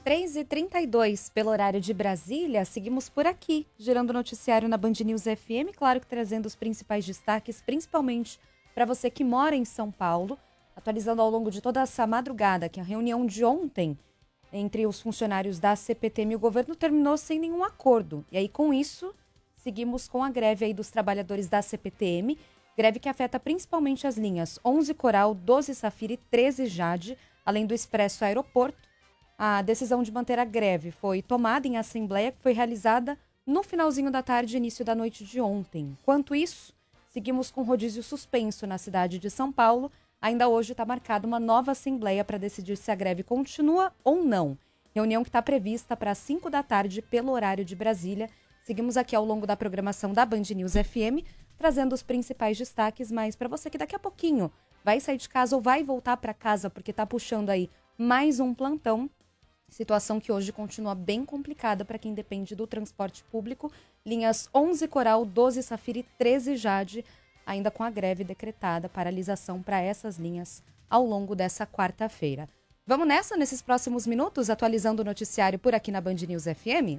3h32, pelo horário de Brasília, seguimos por aqui, girando o noticiário na Band News FM, claro que trazendo os principais destaques, principalmente para você que mora em São Paulo, atualizando ao longo de toda essa madrugada que a reunião de ontem entre os funcionários da CPTM e o governo terminou sem nenhum acordo. E aí, com isso, seguimos com a greve aí dos trabalhadores da CPTM, greve que afeta principalmente as linhas 11 Coral, 12 Safira e 13 Jade, além do Expresso Aeroporto. A decisão de manter a greve foi tomada em assembleia que foi realizada no finalzinho da tarde e início da noite de ontem. Enquanto isso, seguimos com rodízio suspenso na cidade de São Paulo. Ainda hoje está marcada uma nova assembleia para decidir se a greve continua ou não. Reunião que está prevista para as 5 da tarde pelo horário de Brasília. Seguimos aqui ao longo da programação da Band News FM, trazendo os principais destaques, mas para você que daqui a pouquinho vai sair de casa ou vai voltar para casa porque está puxando aí mais um plantão, situação que hoje continua bem complicada para quem depende do transporte público. Linhas 11 Coral, 12 Safira e 13 Jade, ainda com a greve decretada, paralisação para essas linhas ao longo dessa quarta-feira. Vamos nessa, nesses próximos minutos, atualizando o noticiário por aqui na Band News FM?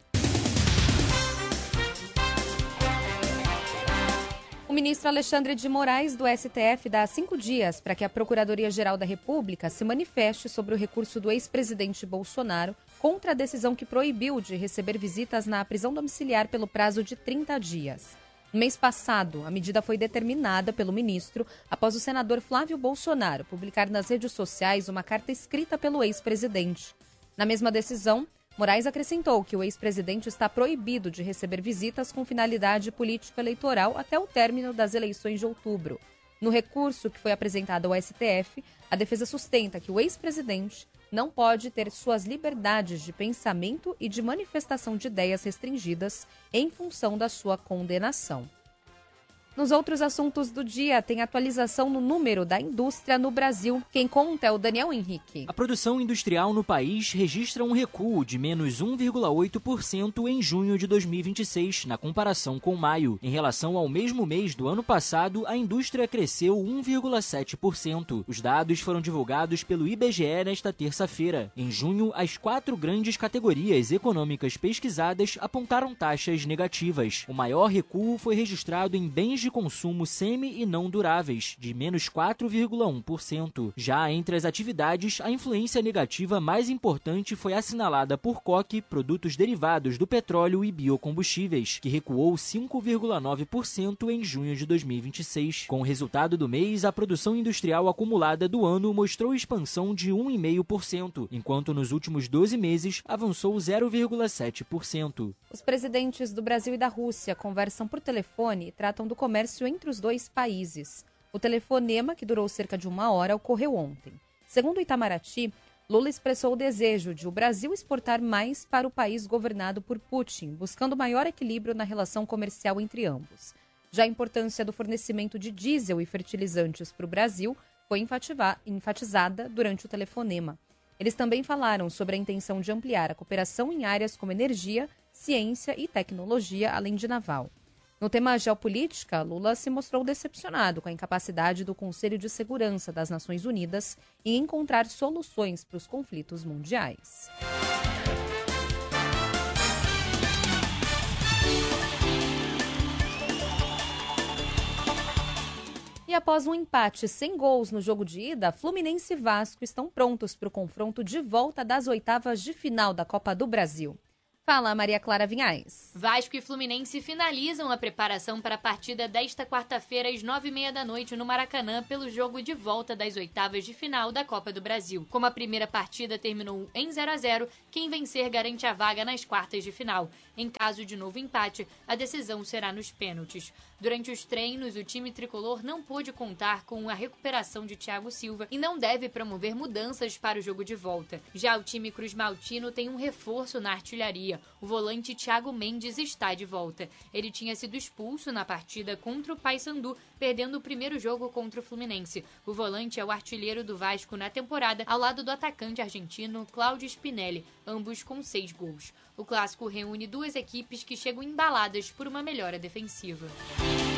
O ministro Alexandre de Moraes, do STF, dá 5 dias para que a Procuradoria-Geral da República se manifeste sobre o recurso do ex-presidente Bolsonaro contra a decisão que proibiu de receber visitas na prisão domiciliar pelo prazo de 30 dias. No mês passado, a medida foi determinada pelo ministro após o senador Flávio Bolsonaro publicar nas redes sociais uma carta escrita pelo ex-presidente. Na mesma decisão, Moraes acrescentou que o ex-presidente está proibido de receber visitas com finalidade político-eleitoral até o término das eleições de outubro. No recurso que foi apresentado ao STF, a defesa sustenta que o ex-presidente não pode ter suas liberdades de pensamento e de manifestação de ideias restringidas em função da sua condenação. Nos outros assuntos do dia, tem atualização no número da indústria no Brasil. Quem conta é o Daniel Henrique. A produção industrial no país registra um recuo de menos 1,8% em junho de 2026, na comparação com maio. Em relação ao mesmo mês do ano passado, a indústria cresceu 1,7%. Os dados foram divulgados pelo IBGE nesta terça-feira. Em junho, as 4 grandes categorias econômicas pesquisadas apontaram taxas negativas. O maior recuo foi registrado em bens de consumo semi e não duráveis, de menos 4,1%. Já entre as atividades, a influência negativa mais importante foi assinalada por coque, produtos derivados do petróleo e biocombustíveis, que recuou 5,9% em junho de 2026. Com o resultado do mês, a produção industrial acumulada do ano mostrou expansão de 1,5%, enquanto nos últimos 12 meses avançou 0,7%. Os presidentes do Brasil e da Rússia conversam por telefone e tratam do comércio entre os dois países. O telefonema, que durou cerca de 1 hora, ocorreu ontem. Segundo o Itamaraty, Lula expressou o desejo de o Brasil exportar mais para o país governado por Putin, buscando maior equilíbrio na relação comercial entre ambos. Já a importância do fornecimento de diesel e fertilizantes para o Brasil foi enfatizada durante o telefonema. Eles também falaram sobre a intenção de ampliar a cooperação em áreas como energia, ciência e tecnologia, além de naval. No tema geopolítica, Lula se mostrou decepcionado com a incapacidade do Conselho de Segurança das Nações Unidas em encontrar soluções para os conflitos mundiais. E após um empate sem gols no jogo de ida, Fluminense e Vasco estão prontos para o confronto de volta das oitavas de final da Copa do Brasil. Fala, Maria Clara Vinhais. Vasco e Fluminense finalizam a preparação para a partida desta quarta-feira às 9h30 da noite no Maracanã pelo jogo de volta das oitavas de final da Copa do Brasil. Como a primeira partida terminou em 0-0, quem vencer garante a vaga nas quartas de final. Em caso de novo empate, a decisão será nos pênaltis. Durante os treinos, o time tricolor não pôde contar com a recuperação de Thiago Silva e não deve promover mudanças para o jogo de volta. Já o time Cruz Maltino tem um reforço na artilharia. O volante Thiago Mendes está de volta. Ele tinha sido expulso na partida contra o Paysandu, perdendo o primeiro jogo contra o Fluminense. O volante é o artilheiro do Vasco na temporada, ao lado do atacante argentino Cláudio Spinelli, ambos com 6 gols. O clássico reúne duas equipes que chegam embaladas por uma melhora defensiva.